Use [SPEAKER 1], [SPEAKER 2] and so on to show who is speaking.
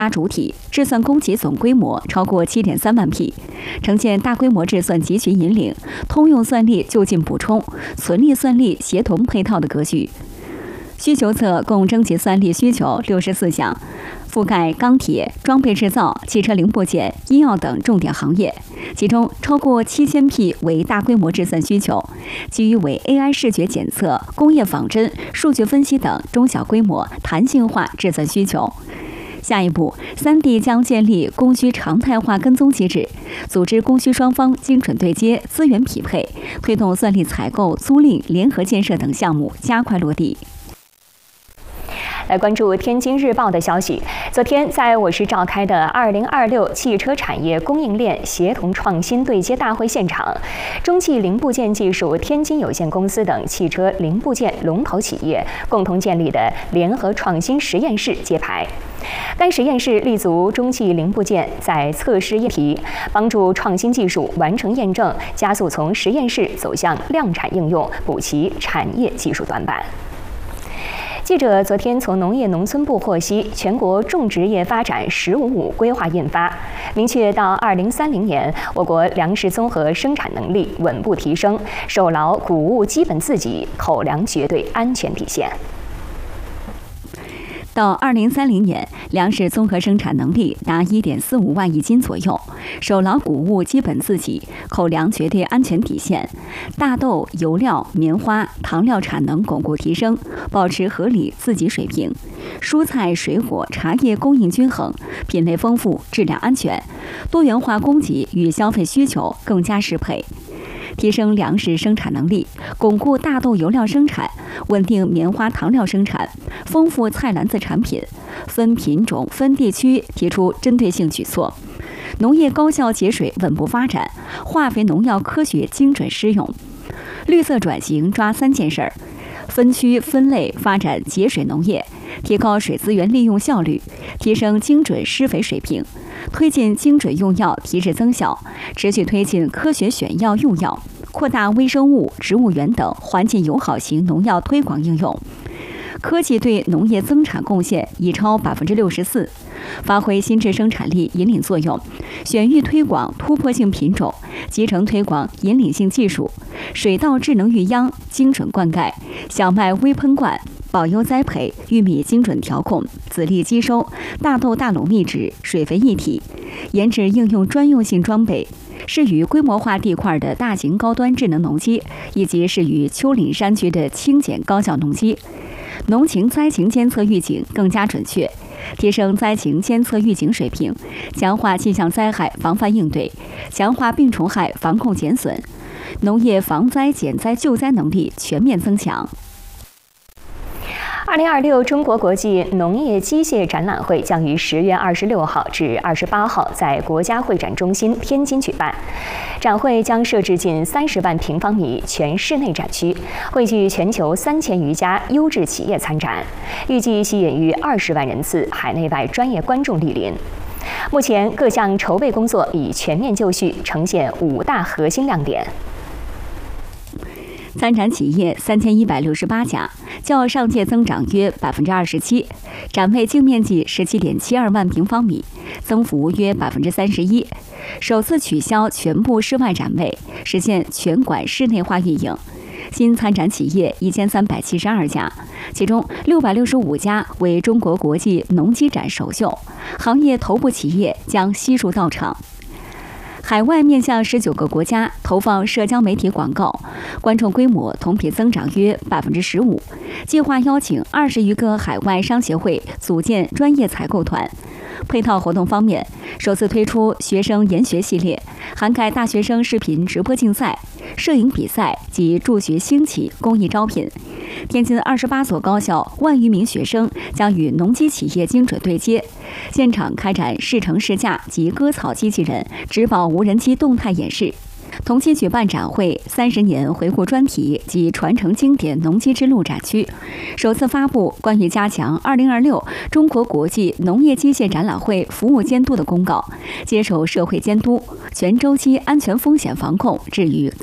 [SPEAKER 1] 主体，制算供给总规模超过7.3万匹，呈现大规模制算集群引领、通用算力就近补充、存力算力协同配套的格局。需求侧共征集算力需求64项，覆盖钢铁、装备制造、汽车零部件、医药等重点行业，其中超过7000匹为大规模制算需求，其余为 AI 视觉检测、工业仿真、数据分析等中小规模弹性化制算需求。下一步，3D 将建立供需常态化跟踪机制，组织供需双方精准对接、资源匹配，推动算力采购、租赁、联合建设等项目加快落地。
[SPEAKER 2] 来关注天津日报的消息，昨天在我市召开的2026汽车产业供应链协同创新对接大会现场，中汽零部件技术天津有限公司等汽车零部件龙头企业共同建立的联合创新实验室揭牌。该实验室立足中汽零部件在测试验题，帮助创新技术完成验证，加速从实验室走向量产应用，补齐产业技术短板。记者昨天从农业农村部获悉，全国种植业发展“15+5”规划印发，明确到2030年，我国粮食综合生产能力稳步提升，守牢谷物基本自给、口粮绝对安全底线。
[SPEAKER 1] 到2030年，粮食综合生产能力达1.45万亿斤左右，守牢谷物基本自给、口粮绝对安全底线，大豆、油料、棉花、糖料产能巩固提升，保持合理自给水平；蔬菜、水果、茶叶供应均衡，品类丰富，质量安全，多元化供给与消费需求更加适配。提升粮食生产能力，巩固大豆油料生产，稳定棉花糖料生产，丰富菜篮子产品，分品种、分地区提出针对性举措。农业高效节水稳步发展，化肥农药科学精准施用。绿色转型抓3件事儿：分区分类发展节水农业，提高水资源利用效率，提升精准施肥水平，推进精准用药提质增效，持续推进科学选药用药，扩大微生物、植物源等环境友好型农药推广应用。科技对农业增产贡献已超64%，发挥新质生产力引领作用，选育推广突破性品种，集成推广引领性技术，水稻智能育秧、精准灌溉，小麦微喷灌、保优栽培，玉米精准调控，籽粒机收，大豆大垄密植，水肥一体，研制应用专用性装备，适于规模化地块的大型高端智能农机，以及适于丘陵山区的轻简高效农机。农情灾情监测预警更加准确，提升灾情监测预警水平，强化气象灾害防范应对，强化病虫害防控减损，农业防灾减灾救灾能力全面增强。
[SPEAKER 2] 2026中国国际农业机械展览会将于10月26号至28号在国家会展中心天津举办。展会将设置近30万平方米全室内展区，汇聚全球3000余家优质企业参展，预计吸引逾20万人次海内外专业观众莅临。目前各项筹备工作已全面就绪，呈现5大核心亮点。
[SPEAKER 1] 参展企业3168家，较上届增长约27%，展位净面积17.72万平方米，增幅约31%。首次取消全部室外展位，实现全馆室内化运营。新参展企业1372家，其中665家为中国国际农机展首秀，行业头部企业将悉数到场。海外面向19个国家投放社交媒体广告，观众规模同比增长约15%。计划邀请20余个海外商协会组建专业采购团。配套活动方面，首次推出学生研学系列，涵盖大学生视频直播竞赛、摄影比赛及助学兴起公益招聘。天津28所高校1万余名学生将与农机企业精准对接，现场开展试乘试驾及割草机器人、植保无人机动态演示。同期举办展会30年回顾专题及传承经典农机之路展区，首次发布关于加强2026中国国际农业机械展览会服务监督的公告，接受社会监督，全周期安全风险防控置于